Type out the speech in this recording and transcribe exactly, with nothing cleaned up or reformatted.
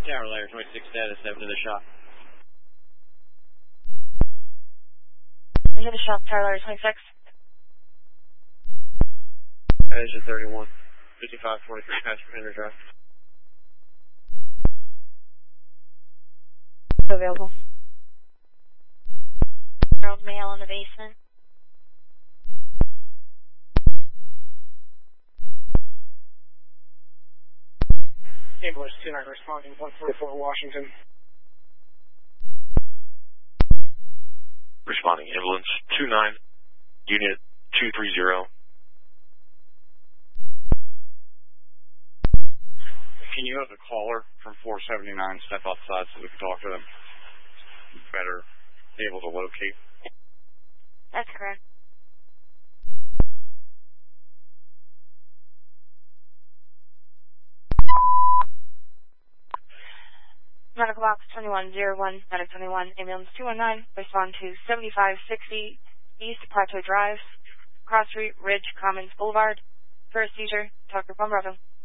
Tower layer twenty-six status, seven to the shop. Into the shop, Tower layer twenty-six. Asia thirty-one, fifty-five twenty-three, passenger drive. Available. Harold Mail in the basement. Ambulance two nine responding, one forty-four Washington. Responding, ambulance two nine, unit two three zero. Can you have the caller from four seventy-nine step outside so we can talk to them? Better be able to locate. That's correct. Medical box twenty-one oh one, medic twenty-one, ambulance two one nine, respond to seventy-five sixty East Plateau Drive, Cross Street, Ridge Commons Boulevard, for a seizure, Tucker Bravo.